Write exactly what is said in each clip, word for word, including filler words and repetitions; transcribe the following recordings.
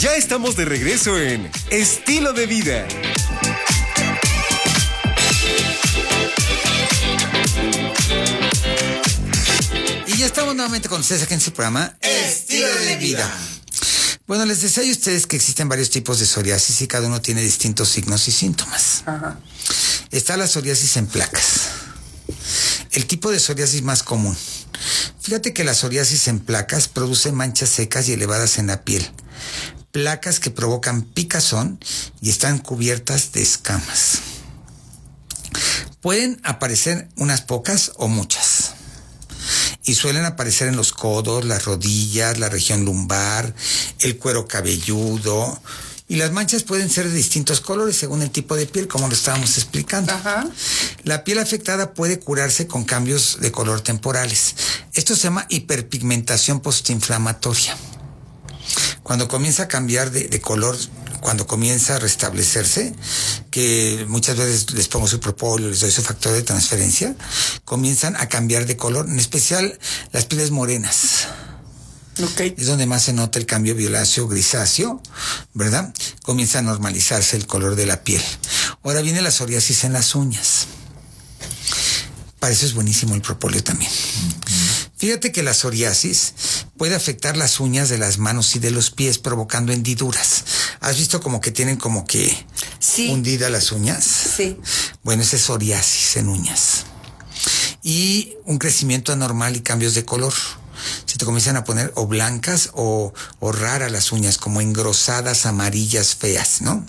Ya estamos de regreso en Estilo de Vida. Y ya estamos nuevamente con ustedes aquí en su programa Estilo de Vida. Bueno, les decía a ustedes que existen varios tipos de psoriasis y cada uno tiene distintos signos y síntomas. Ajá. Está la psoriasis en placas. El tipo de psoriasis más común. Fíjate que la psoriasis en placas produce manchas secas y elevadas en la piel. Placas que provocan picazón y están cubiertas de escamas. Pueden aparecer unas pocas o muchas. Y suelen aparecer en los codos, las rodillas, la región lumbar, el cuero cabelludo. Y las manchas pueden ser de distintos colores según el tipo de piel, como lo estábamos explicando. Ajá. La piel afectada puede curarse con cambios de color temporales. Esto se llama hiperpigmentación postinflamatoria. Cuando comienza a cambiar de, de color, cuando comienza a restablecerse, que muchas veces les pongo su propóleo, les doy su factor de transferencia, comienzan a cambiar de color, en especial las pieles morenas. Okay. Es donde más se nota el cambio violáceo grisáceo, ¿verdad? Comienza a normalizarse el color de la piel. Ahora viene la psoriasis en las uñas. Para eso es buenísimo el propóleo también. Uh-huh. Fíjate que la psoriasis puede afectar las uñas de las manos y de los pies, provocando hendiduras. ¿Has visto como que tienen como que sí. hundidas las uñas? Sí. Bueno, esa es psoriasis en uñas. Y un crecimiento anormal y cambios de color. Se te comienzan a poner o blancas o, o raras las uñas, como engrosadas, amarillas, feas, ¿no?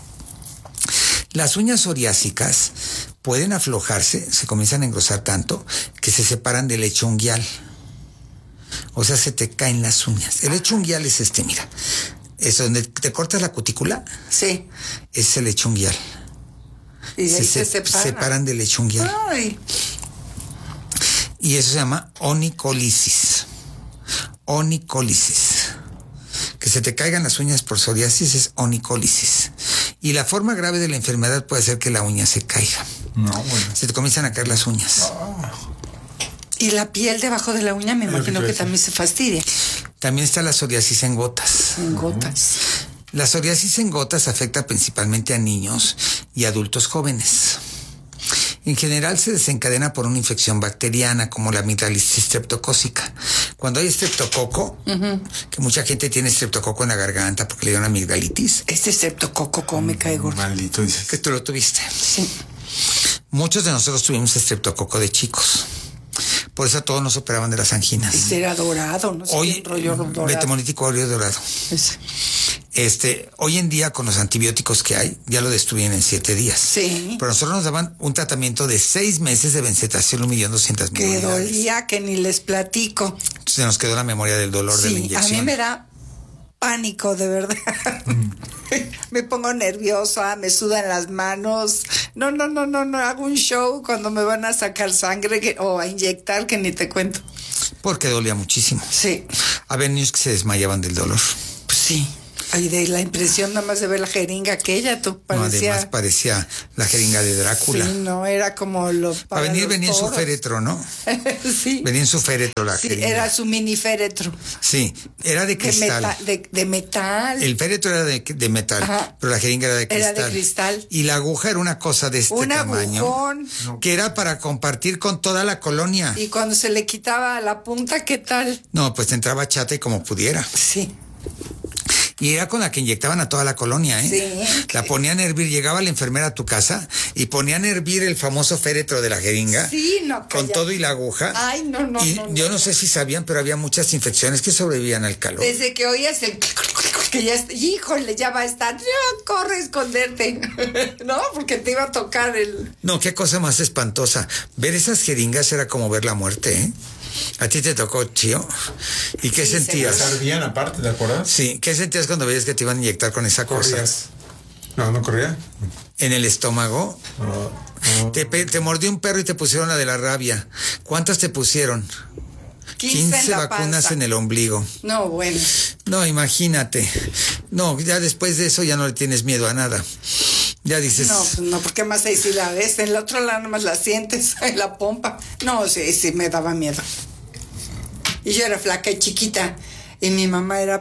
Las uñas psoriásicas pueden aflojarse, se comienzan a engrosar tanto que se separan del lecho unguial. O sea, se te caen las uñas. El lecho unguial es este, mira. Es donde te cortas la cutícula. Sí. Es el lecho unguial. Y de ahí se, se separan. separan del lecho unguial. Ay. Y eso se llama onicolisis. Onicolisis. Que se te caigan las uñas por psoriasis es onicolisis. Y la forma grave de la enfermedad puede ser que la uña se caiga. No, bueno. Se te comienzan a caer las uñas. Oh. Y la piel debajo de la uña me imagino que también se fastidia. También está la psoriasis en gotas. En gotas. La psoriasis en gotas afecta principalmente a niños y adultos jóvenes. En general se desencadena por una infección bacteriana como la amigdalitis streptocócica. Cuando hay estreptococo, uh-huh. que mucha gente tiene estreptococo en la garganta porque le dio una amigdalitis. Este estreptococo, ¿cómo me cae gordo? Maldito, dices. Que tú lo tuviste. Sí. Muchos de nosotros tuvimos estreptococo de chicos. Por eso todos nos operaban de las anginas. Este era dorado, no sé hoy, qué rollo dorado. Metamolítico óleo dorado. Ese. Este, hoy en día con los antibióticos que hay, ya lo destruyen en siete días. Sí. Pero nosotros nos daban un tratamiento de seis meses de benzetacil, un millón doscientas mil. Que dolía, que ni les platico. Se nos quedó la memoria del dolor sí, de la inyección. A mí me da pánico, de verdad. Mm. Me pongo nerviosa, me sudan las manos. No, no, no, no, no. Hago un show cuando me van a sacar sangre que, o a inyectar, que ni te cuento. Porque dolía muchísimo. Sí. Había niños que se desmayaban del dolor. Pues sí. Ay, de la impresión nada más de ver la jeringa aquella, tú parecía... No, además parecía la jeringa de Drácula. Sí, no, era como lo... Para a venir, venía en su féretro, ¿no? Sí. Venía en su féretro la sí, jeringa. Era su mini féretro. Sí, era de cristal. De, meta, de, de metal. El féretro era de, de metal, ajá. Pero la jeringa era de cristal. Era de cristal. Y la aguja era una cosa de este Un tamaño. agujón. Que era para compartir con toda la colonia. Y cuando se le quitaba la punta, ¿qué tal? No, pues entraba chata y como pudiera. Sí. Y era con la que inyectaban a toda la colonia, ¿eh? Sí. La ponían a hervir, llegaba la enfermera a tu casa y ponían a hervir el famoso féretro de la jeringa. Sí, no, con todo y la aguja. Ay, no, no, y no. yo no no. sé si sabían, pero había muchas infecciones que sobrevivían al calor. Desde que oías el... que ya está, híjole, ya va a estar, ya corre a esconderte, ¿no? Porque te iba a tocar el... No, qué cosa más espantosa. Ver esas jeringas era como ver la muerte, ¿eh? ¿A ti te tocó, Chío? ¿Y qué sí, sentías? Se ardían aparte, ¿te acuerdas? Sí, ¿qué sentías cuando veías que te iban a inyectar con esa ¿Corrías? cosa? No, no corría. ¿En el estómago? Oh, oh. Te, te mordió un perro y te pusieron la de la rabia. ¿Cuántas te pusieron? quince vacunas en el ombligo. No, bueno. No, imagínate. No, ya después de eso ya no le tienes miedo a nada. Ya dices... No, pues no, porque más ahí sí la ves, en el otro lado nomás la sientes, en la pompa. No, sí, sí, me daba miedo. Y yo era flaca y chiquita, y mi mamá era, pues,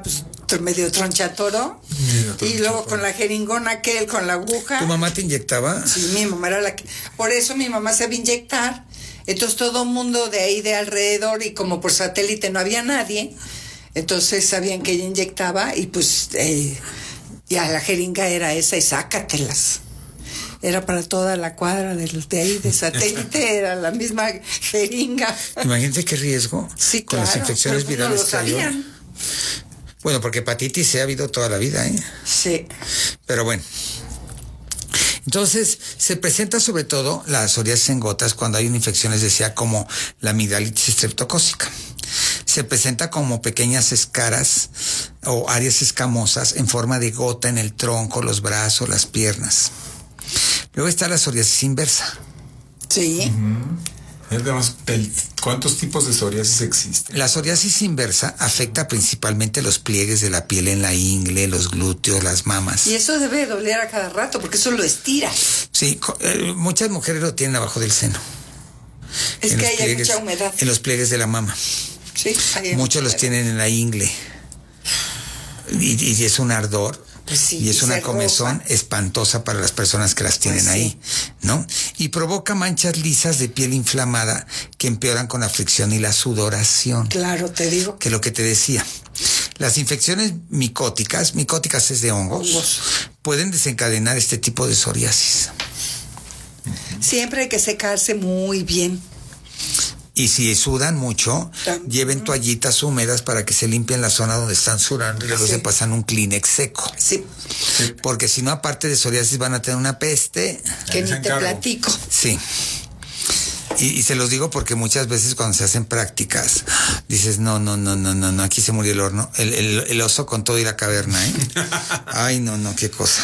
medio tronchatoro. Medio Y luego tronchatoro. con la jeringona aquel, con la aguja. ¿Tu mamá te inyectaba? Sí, mi mamá era la que... Por eso mi mamá sabía inyectar. Entonces todo el mundo de ahí de alrededor, y como por satélite no había nadie, entonces sabían que ella inyectaba y pues eh, ya la jeringa era esa y sácatelas. Era para toda la cuadra de, de ahí de satélite, era la misma jeringa. Imagínate qué riesgo Sí, con claro, las infecciones pero no virales lo que hay hoy. sabían. Bueno, porque hepatitis se ha habido toda la vida, ¿eh? Sí. Pero bueno. Entonces, se presenta sobre todo la psoriasis en gotas cuando hay una infección, les decía, como la amigdalitis estreptocócica. Se presenta como pequeñas escaras o áreas escamosas en forma de gota en el tronco, los brazos, las piernas. Luego está la psoriasis inversa. Sí. Además, el- ¿cuántos tipos de psoriasis existen? La psoriasis inversa afecta principalmente los pliegues de la piel en la ingle, los glúteos, las mamas. Y eso debe doler a cada rato porque eso lo estira. Sí, co- eh, muchas mujeres lo tienen abajo del seno. Es En que los ahí hay pliegues- mucha humedad. En los pliegues de la mama. Sí, ahí hay Muchos mucha los humedad. tienen en la ingle. Y, y es un ardor. Pues sí, y es y una se comezón rosa. espantosa para las personas que las tienen Pues sí. ahí, ¿no? Y provoca manchas lisas de piel inflamada que empeoran con la fricción y la sudoración. Claro, te digo. Que lo que te decía, las infecciones micóticas, micóticas es de hongos, Hongos. pueden desencadenar este tipo de psoriasis. Siempre hay que secarse muy bien. Y si sudan mucho, Tam- lleven toallitas húmedas para que se limpien la zona donde están sudando y luego Sí. se pasan un Kleenex seco. Sí, Porque si no, aparte de psoriasis, van a tener una peste. que Ahí ni se te encargo. platico. Sí. Y, y se los digo porque muchas veces cuando se hacen prácticas, dices, no, no, no, no, no, no, aquí se murió el horno, el, el, el oso con todo y la caverna, ¿eh? Ay, no, no, qué cosa.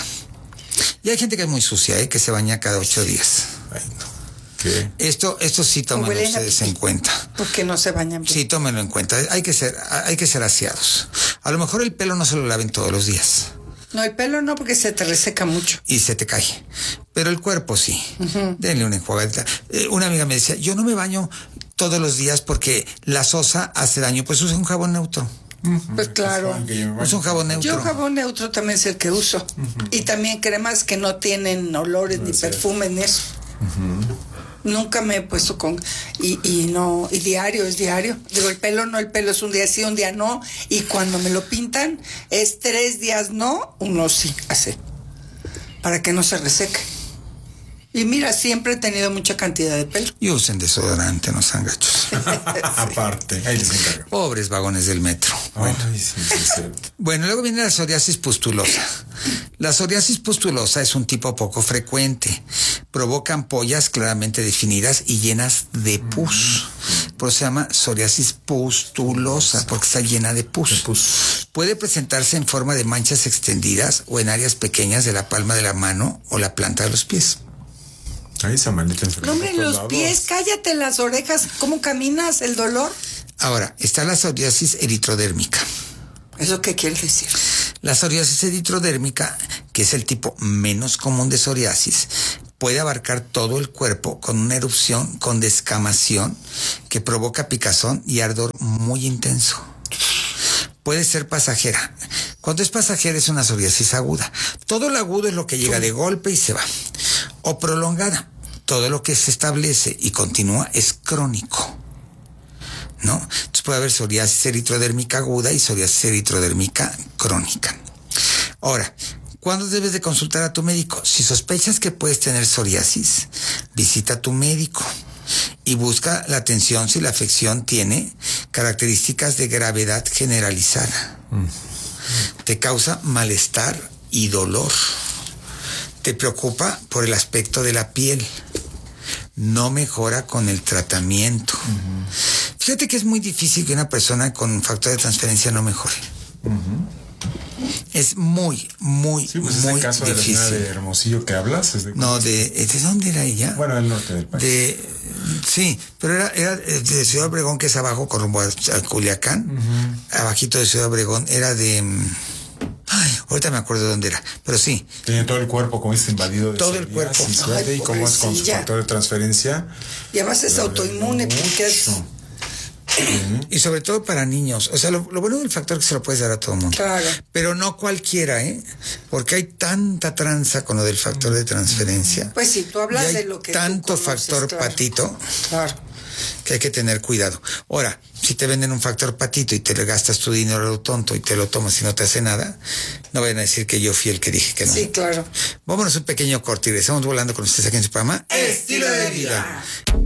Y hay gente que es muy sucia, ¿eh? Que se baña cada ocho días. Ay, no. ¿Qué? Esto, esto sí tómenlo huelen a ustedes pipí. en cuenta. Porque no se bañan bien. Sí, tómenlo en cuenta. Hay que ser, hay que ser aseados. A lo mejor el pelo no se lo laven todos los días No, el pelo no, porque se te reseca mucho. y se te cae. Pero el cuerpo sí. Denle una enjuagadita. Eh, una amiga me decía, yo no me baño todos los días porque la sosa hace daño. Pues usa un jabón neutro. Pues claro. Aunque yo me Usa un baño. jabón neutro. Yo jabón neutro también es el que uso. Y también cremas que no tienen olores ni perfumes ni eso. Nunca me he puesto con... Y, y no... Y diario, es diario. Digo, el pelo no, el pelo es un día sí, un día no. Y cuando me lo pintan, es tres días no, uno sí, así. Para que no se reseque. Y mira, siempre he tenido mucha cantidad de pelo. Y usen desodorante, no sean gachos. Aparte, ahí les encargo. Pobres vagones del metro. Bueno. Ay, sí, sí, es cierto. Bueno, luego viene la psoriasis pustulosa. La psoriasis pustulosa es un tipo poco frecuente. Provoca ampollas claramente definidas y llenas de pus. Por eso se llama psoriasis pustulosa, porque está llena de pus. Puede presentarse en forma de manchas extendidas o en áreas pequeñas de la palma de la mano o la planta de los pies. Ay, esa maldita enfermedad. No, hombre, en por los lados. pies, cállate las orejas. ¿Cómo caminas? ¿El dolor? Ahora, está la psoriasis eritrodérmica. ¿Eso qué quiere decir? La psoriasis eritrodérmica, que es el tipo menos común de psoriasis, puede abarcar todo el cuerpo con una erupción con descamación que provoca picazón y ardor muy intenso. Puede ser pasajera. Cuando es pasajera es una psoriasis aguda. Todo lo agudo es lo que llega de golpe y se va. O prolongada. Todo lo que se establece y continúa es crónico, ¿no? Entonces puede haber psoriasis eritrodérmica aguda y psoriasis eritrodérmica crónica. Ahora, ¿cuándo debes de consultar a tu médico? Si sospechas que puedes tener psoriasis, visita a tu médico y busca la atención si la afección tiene características de gravedad generalizada. Te causa malestar y dolor. Te preocupa por el aspecto de la piel. No mejora con el tratamiento. Uh-huh. Fíjate que es muy difícil que una persona con un factor de transferencia no mejore. Uh-huh. Es muy, muy, sí, pues muy ese caso difícil. De la señora de Hermosillo que hablas. ¿Es de no, de, ¿de dónde era ella? Bueno, del norte del país. De, sí, pero era, era de Ciudad Obregón, que es abajo, con rumbo a, a Culiacán. Uh-huh. Abajito de Ciudad Obregón. Era de... Ay, ahorita me acuerdo de dónde era, pero sí. Tiene todo el cuerpo, como dice, invadido de todo el cuerpo. Y, Ay, y cómo es con su factor de transferencia. Y además es autoinmune. Porque es... Uh-huh. Y sobre todo para niños. O sea, lo, lo bueno del factor es que se lo puedes dar a todo el mundo. Claro. Pero no cualquiera, ¿eh? Porque hay tanta tranza con lo del factor de transferencia. Pues sí, tú hablas y hay de lo que tanto tú conoces, factor claro. patito. Claro. Que hay que tener cuidado. Ahora, si te venden un factor patito y te le gastas tu dinero a lo tonto y te lo tomas y no te hace nada, no vayan a decir que yo fui el que dije que no. Sí, claro. Vámonos un pequeño corte y regresamos volando con ustedes aquí en su programa Estilo de Vida.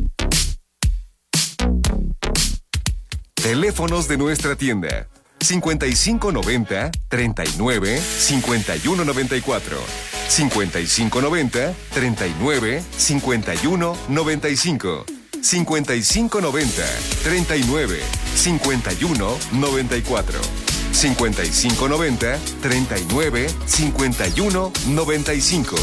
Teléfonos de nuestra tienda: cincuenta y cinco noventa, treinta y nueve, cincuenta y uno noventa y cuatro, cincuenta y cinco noventa, treinta y nueve, cincuenta y uno noventa y cinco, cincuenta y cinco noventa, treinta y nueve, cincuenta y uno noventa y cuatro, cincuenta y cinco noventa, treinta y nueve, cincuenta y uno noventa y cinco.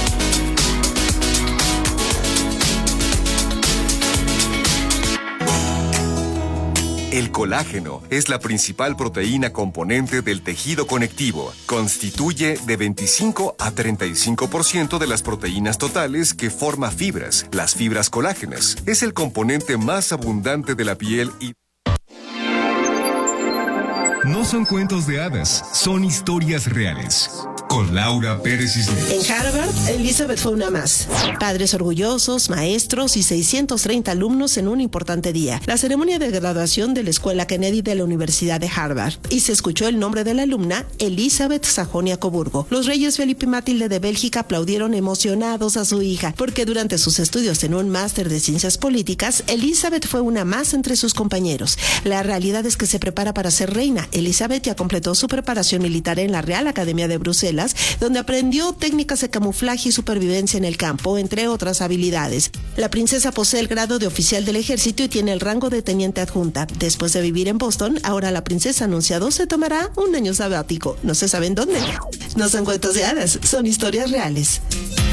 El colágeno es la principal proteína componente del tejido conectivo. Constituye de veinticinco a treinta y cinco por ciento de las proteínas totales que forma fibras. Las fibras colágenas es el componente más abundante de la piel y... No son cuentos de hadas, son historias reales. Con Laura Pérez Cisneros. En Harvard, Elizabeth fue una más. Padres orgullosos, maestros y seiscientos treinta alumnos en un importante día. La ceremonia de graduación de la Escuela Kennedy de la Universidad de Harvard. Y se escuchó el nombre de la alumna, Elizabeth Sajonia-Coburgo. Los reyes Felipe y Matilde de Bélgica aplaudieron emocionados a su hija, porque durante sus estudios en un máster de ciencias políticas, Elizabeth fue una más entre sus compañeros. La realidad es que se prepara para ser reina. Elizabeth ya completó su preparación militar en la Real Academia de Bruselas, donde aprendió técnicas de camuflaje y supervivencia en el campo, entre otras habilidades. La princesa posee el grado de oficial del ejército y tiene el rango de teniente adjunta. Después de vivir en Boston, ahora la princesa anunciado se tomará un año sabático. No se sabe en dónde. No son cuentos de hadas, son historias reales.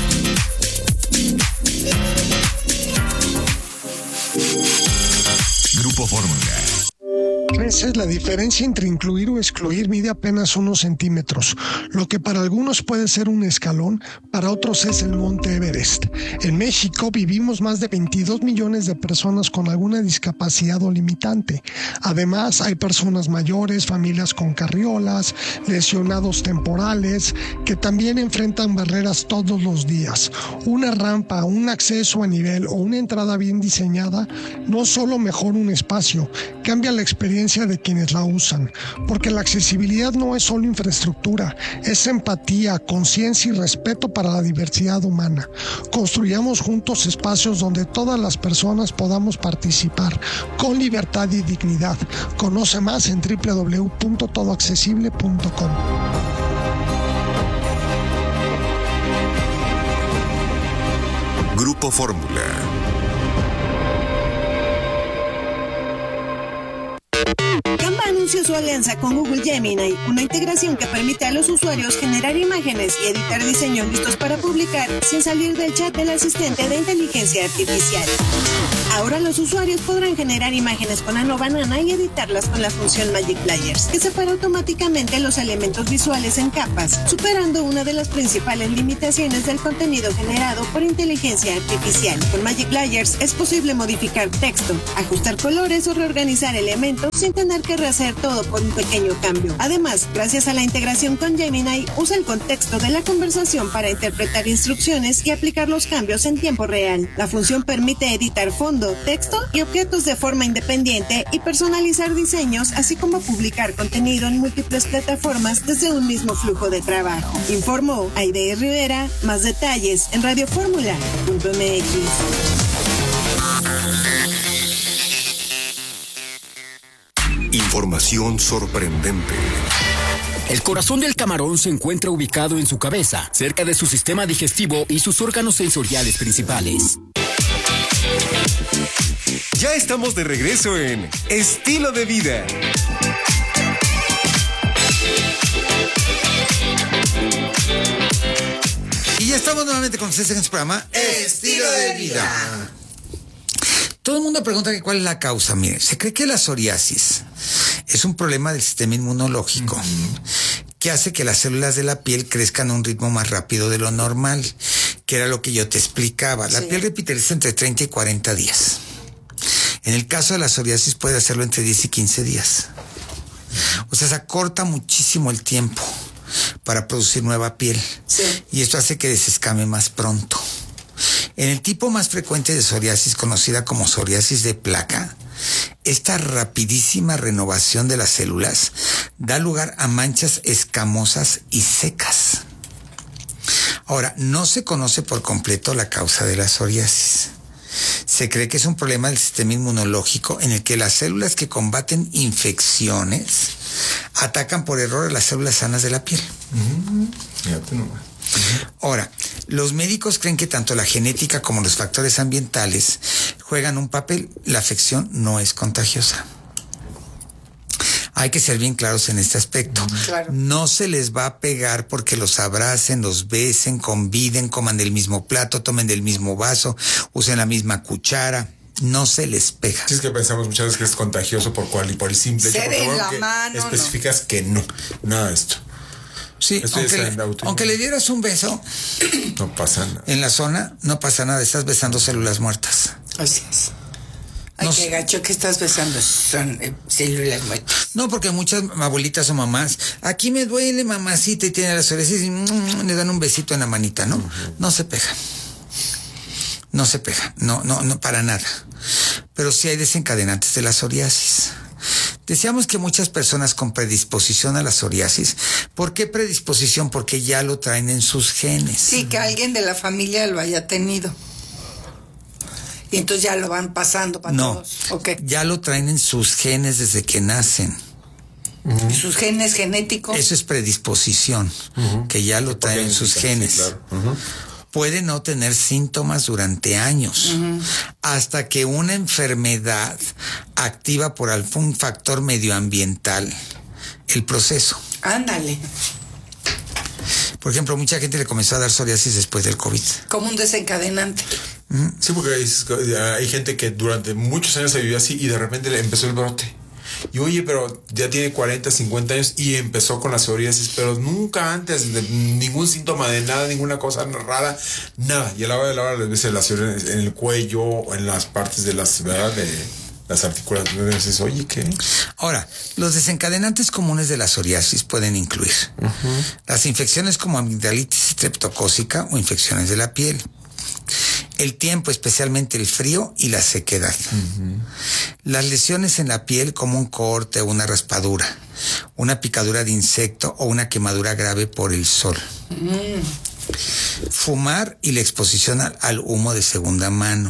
Grupo Fórmula. Esa es la diferencia entre incluir o excluir. Mide apenas unos centímetros. Lo que para algunos puede ser un escalón, para otros es el Monte Everest. En México vivimos más de veintidós millones de personas con alguna discapacidad o limitante. Además, hay personas mayores, familias con carriolas, lesionados temporales, que también enfrentan barreras todos los días. Una rampa, un acceso a nivel o una entrada bien diseñada no solo mejora un espacio, cambia la experiencia de quienes la usan, porque la accesibilidad no es solo infraestructura, es empatía, conciencia y respeto para la diversidad humana. Construyamos juntos espacios donde todas las personas podamos participar con libertad y dignidad. Conoce más en doble u doble u doble u punto todo accesible punto com. Grupo Fórmula. Canva anunció su alianza con Google Gemini, una integración que permite a los usuarios generar imágenes y editar diseños listos para publicar sin salir del chat del asistente de inteligencia artificial. Ahora los usuarios podrán generar imágenes con Ano Banana y editarlas con la función Magic Layers, que separa automáticamente los elementos visuales en capas, superando una de las principales limitaciones del contenido generado por inteligencia artificial. Con Magic Layers es posible modificar texto, ajustar colores o reorganizar elementos sin tener que rehacer todo por un pequeño cambio. Además, gracias a la integración con Gemini, usa el contexto de la conversación para interpretar instrucciones y aplicar los cambios en tiempo real. La función permite editar fondo, texto y objetos de forma independiente y personalizar diseños, así como publicar contenido en múltiples plataformas desde un mismo flujo de trabajo. Informó Aide Rivera. Más detalles en radio fórmula punto m x. Información sorprendente. El corazón del camarón se encuentra ubicado en su cabeza, cerca de su sistema digestivo y sus órganos sensoriales principales. Ya estamos de regreso en Estilo de Vida. Y ya estamos nuevamente con ustedes en su programa Estilo de Vida. Todo el mundo pregunta que cuál es la causa. Mire, se cree que la psoriasis es un problema del sistema inmunológico uh-huh. que hace que las células de la piel crezcan a un ritmo más rápido de lo normal, que era lo que yo te explicaba. La sí. piel repite entre treinta y cuarenta días. En el caso de la psoriasis puede hacerlo entre diez y quince días. O sea, se acorta muchísimo el tiempo para producir nueva piel. Sí. Y esto hace que desescame más pronto. En el tipo más frecuente de psoriasis, conocida como psoriasis de placa, esta rapidísima renovación de las células da lugar a manchas escamosas y secas. Ahora, no se conoce por completo la causa de la psoriasis. Se cree que es un problema del sistema inmunológico en el que las células que combaten infecciones atacan por error a las células sanas de la piel. Uh-huh. Fíjate nomás. Ahora, los médicos creen que tanto la genética como los factores ambientales juegan un papel. La afección no es contagiosa. Hay que ser bien claros en este aspecto. Claro. No se les va a pegar porque los abracen, los besen, conviden, coman del mismo plato, tomen del mismo vaso, usen la misma cuchara. No se les pega. Sí, es que pensamos muchas veces que es contagioso por cual y por el simple hecho. Se porque, den bueno, la que mano, especificas no. que no, nada de esto. Sí, Estoy aunque le, aunque le dieras un beso no pasa nada. en la zona, no pasa nada, estás besando células muertas. Así es. Ay, No qué sé. gacho que estás besando. Son eh, células muertas. No, porque muchas abuelitas o mamás, aquí me duele mamacita y tiene la psoriasis y mm, le dan un besito en la manita, ¿no? Uh-huh. No se pega. No se pega, no, no, no, para nada. Pero sí hay desencadenantes de la psoriasis. Decíamos que muchas personas con predisposición a la psoriasis. ¿Por qué predisposición? Porque ya lo traen en sus genes. Sí, que alguien de la familia lo haya tenido. Y entonces ya lo van pasando para no, todos. Okay. Ya lo traen en sus genes desde que nacen. Uh-huh. Sus genes genéticos. Eso es predisposición, uh-huh. que ya lo traen en sus genes. Sí, claro. uh-huh. Puede no tener síntomas durante años, uh-huh. hasta que una enfermedad activa por algún factor medioambiental el proceso. Ándale. Por ejemplo, mucha gente le comenzó a dar psoriasis después del COVID. Como un desencadenante. Uh-huh. Sí, porque hay, hay gente que durante muchos años se vivió así y de repente le empezó el brote. Y oye, pero ya tiene cuarenta, cincuenta años y empezó con la psoriasis, pero nunca antes de ningún síntoma de nada, ninguna cosa rara, nada. Y a la hora de la hora les ves la psoriasis en el cuello o en las partes de las, ¿verdad? De las articulaciones. Dices, oye, ¿qué? Ahora, los desencadenantes comunes de la psoriasis pueden incluir uh-huh. las infecciones como amigdalitis streptocócica o infecciones de la piel. El tiempo, especialmente el frío y la sequedad. Uh-huh. Las lesiones en la piel como un corte o una raspadura, una picadura de insecto o una quemadura grave por el sol. Uh-huh. Fumar y la exposición al, al humo de segunda mano,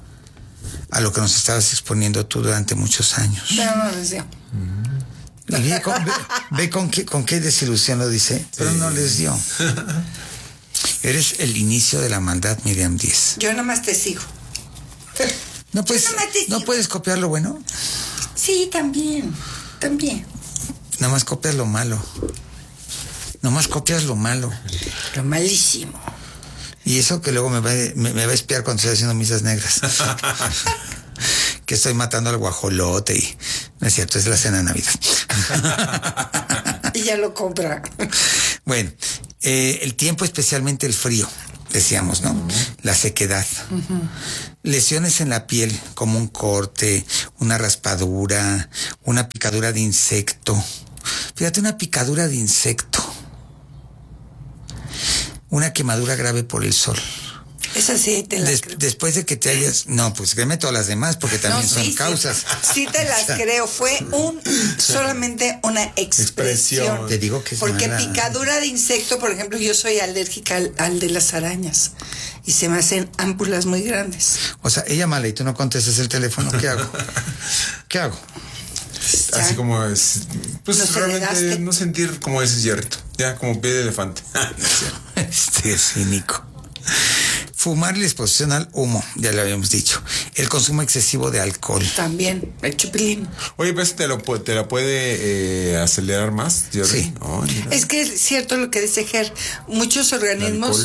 a lo que nos estabas exponiendo tú durante muchos años. Pero no les dio. Uh-huh. Y ve, con, ve, ve con, qué, con qué desilusión lo dice, pero sí. no les dio. Eres el inicio de la maldad, Miriam Díez. Yo nomás te sigo. ¿No puedes, ¿no puedes copiar lo bueno? Sí, también. También. Nada más copias lo malo. Nada más copias lo malo. Lo malísimo. Y eso que luego me va, me, me va a espiar cuando estoy haciendo misas negras. Que estoy matando al guajolote y... No es cierto, es la cena de Navidad. Y ya lo compra. Bueno, eh, el tiempo, especialmente el frío, decíamos, ¿no? Uh-huh. La sequedad. Uh-huh. Lesiones en la piel, como un corte, una raspadura, una picadura de insecto. Fíjate, una picadura de insecto. Una quemadura grave por el sol. Esa sí te las Des, creo. Después de que te hayas... No, pues créeme todas las demás, porque también no, son sí, causas. Sí, sí te las creo. Fue un solamente una expresión. expresión. Te digo que es Porque mala. Picadura de insecto, por ejemplo, yo soy alérgica al, al de las arañas. Y se me hacen ámpulas muy grandes. O sea, ella mala y tú no contestas el teléfono. ¿Qué hago? ¿Qué hago? Ya. Así como es... Pues no realmente no sentir como ese hierrito. Ya, como pie de elefante. Este es cínico. Fumar y la exposición al humo, ya lo habíamos dicho. El consumo excesivo de alcohol. También, el chupilín. Oye, pues te lo, te la puede eh, acelerar más, Jerry. Sí. Oh, es que es cierto lo que dice Ger. Muchos organismos,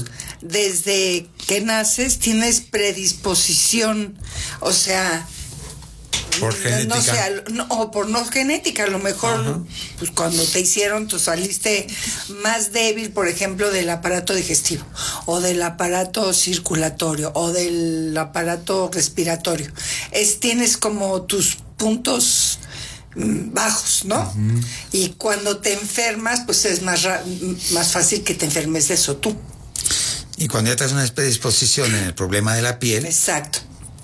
desde que naces, tienes predisposición. O sea, Por genética. No sé, no, o por no genética, a lo mejor, ajá, pues cuando te hicieron, tú saliste más débil, por ejemplo, del aparato digestivo, o del aparato circulatorio, o del aparato respiratorio. Es, tienes como tus puntos bajos, ¿no? Uh-huh. Y cuando te enfermas, pues es más, ra- más fácil que te enfermes de eso tú. Y cuando ya tienes una predisposición en el problema de la piel. Exacto.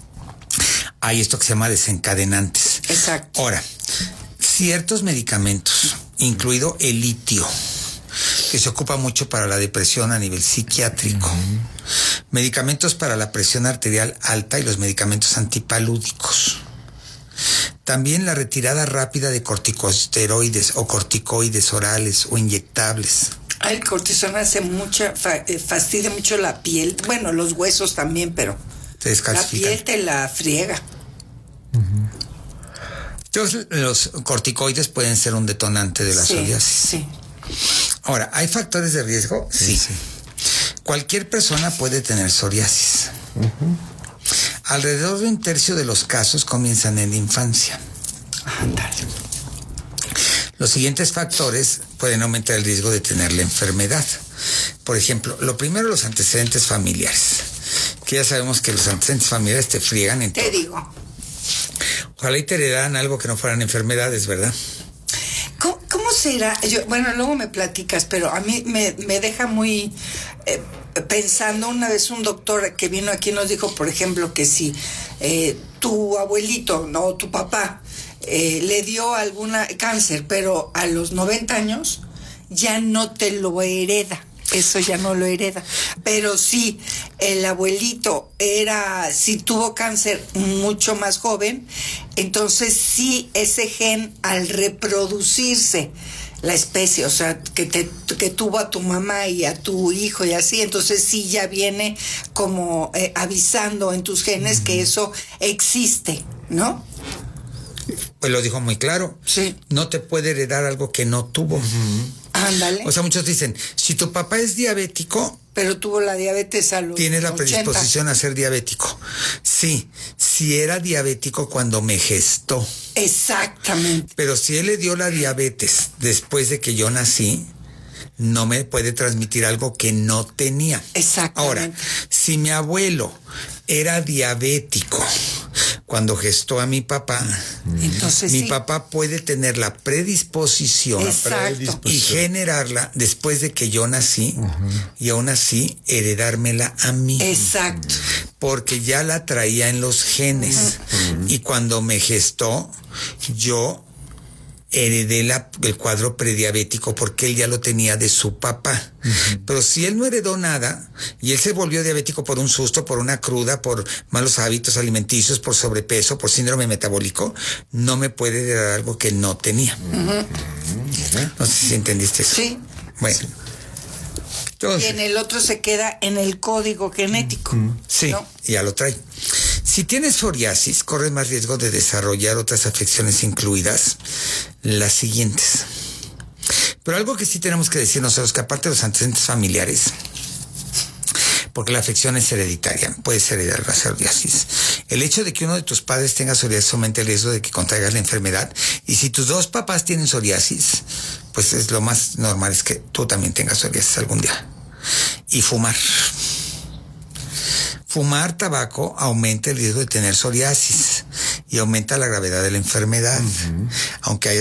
Hay esto que se llama desencadenantes. Exacto. Ahora, ciertos medicamentos, incluido el litio, que se ocupa mucho para la depresión a nivel psiquiátrico, uh-huh, medicamentos para la presión arterial alta y los medicamentos antipalúdicos. También la retirada rápida de corticosteroides o corticoides orales o inyectables. El cortisona hace mucha, fa, fastidia mucho la piel. Bueno, los huesos también, pero la piel te la friega. Uh-huh. Entonces, los corticoides pueden ser un detonante de la sí, psoriasis. Sí. Ahora, ¿hay factores de riesgo? Sí. sí. sí. Cualquier persona puede tener psoriasis. Uh-huh. Alrededor de un tercio de los casos comienzan en la infancia. Ándale. Los siguientes factores pueden aumentar el riesgo de tener la enfermedad. Por ejemplo, lo primero, los antecedentes familiares. Que ya sabemos que los antecedentes familiares te friegan en todo. Te digo. Ojalá y te heredaran algo que no fueran enfermedades, ¿verdad? ¿Cómo, cómo será? Yo, bueno, luego me platicas, pero a mí me, me deja muy... Eh, pensando. Una vez un doctor que vino aquí nos dijo, por ejemplo, que si eh, tu abuelito, no, tu papá, eh, le dio alguna cáncer, pero a los noventa años ya no te lo hereda. Eso ya no lo hereda. Pero si el abuelito era, si tuvo cáncer mucho más joven, entonces sí, ese gen al reproducirse la especie, o sea, que te que tuvo a tu mamá y a tu hijo y así, entonces sí ya viene como eh, avisando en tus genes uh-huh, que eso existe, ¿no? Pues lo dijo muy claro. Sí. No te puede heredar algo que no tuvo. Uh-huh. Ándale. O sea, muchos dicen, si tu papá es diabético, pero tuvo la diabetes a los tienes la ochenta. predisposición a ser diabético. Sí, si era diabético cuando me gestó. Exactamente. Pero si él le dio la diabetes después de que yo nací, no me puede transmitir algo que no tenía. Exactamente. Ahora, si mi abuelo era diabético cuando gestó a mi papá, entonces mi sí, papá puede tener la predisposición, exacto, y generarla después de que yo nací, uh-huh, y aún así heredármela a mí. Exacto. Porque ya la traía en los genes. Uh-huh. Y cuando me gestó, yo heredé la, el cuadro prediabético porque él ya lo tenía de su papá. Uh-huh. Pero si él no heredó nada y él se volvió diabético por un susto, por una cruda, por malos hábitos alimenticios, por sobrepeso, por síndrome metabólico, no me puede heredar algo que no tenía. Uh-huh. No sé si entendiste eso. Sí. Bueno. Sí. Entonces, y en el otro se queda en el código genético. Uh-huh. Sí, ¿no? Ya lo trae. Si tienes psoriasis, corres más riesgo de desarrollar otras afecciones, incluidas las siguientes. Pero algo que sí tenemos que decir nosotros, que aparte de los antecedentes familiares, porque la afección es hereditaria, puedes heredar la psoriasis. El hecho de que uno de tus padres tenga psoriasis aumenta el riesgo de que contraigas la enfermedad. Y si tus dos papás tienen psoriasis, pues es lo más normal es que tú también tengas psoriasis algún día. Y fumar. Fumar tabaco aumenta el riesgo de tener psoriasis y aumenta la gravedad de la enfermedad, uh-huh, aunque haya